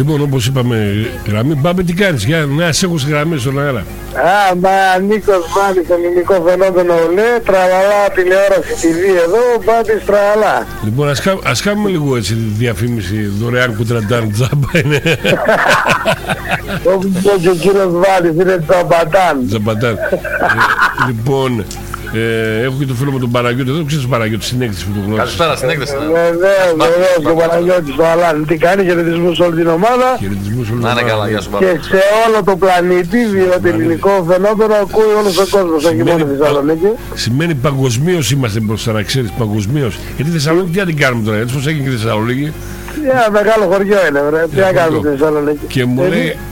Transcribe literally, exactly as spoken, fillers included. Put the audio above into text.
Λοιπόν, όπως είπαμε, γραμμή, πάμε τι κάνεις, για να σε έχω στη γραμμή στον αέρα. Α, μα Νίκος Μπάντης, ελληνικό φαινόμενο λέει, τραβαλά τηλεόραση τι βι εδώ, Μπάντης τραβαλά. Λοιπόν, ας, κα, ας κάνουμε λίγο έτσι διαφήμιση, δωρεάν κουτραντάν, τζάμπα είναι. Όπως είπε ο κύριος Μπάντης, είναι τζαμπατάν. Τζαμπατάν. ε, λοιπόν... Ε, έχω και το φίλο μου τον Παναγιώτη εδώ, ξέρεις τον Παναγιώτη στην έκθεση που του γνώρισε. Καλησπέρα στην έκθεση. Βεβαίως, βεβαίως και ο Παναγιώτης στο Αλάνι. Τι κάνει, χαιρετισμούς σε όλη την ομάδα. Χαιρετισμούς σε όλη την ομάδα. Να είναι καλά, γεια σου Παναγιώτη. Και σε όλο το πλανήτη, διότι ελληνικό φαινόμενο ακούει όλος ο κόσμος, όχι μόνο στη Θεσσαλονίκη. Σημαίνει παγκοσμίως είμαστε μπροστά, να ξέρεις, παγκοσμίως. Γιατί η Θεσσαλονίκη τι να την κάνουμε τώρα, έτσι πως έγινε και η Θεσσαλονίκη. Ένα μεγάλο χωριό είναι, βρε. Τι να κάνουμε στη Θεσσαλονίκη. Και μου λέει,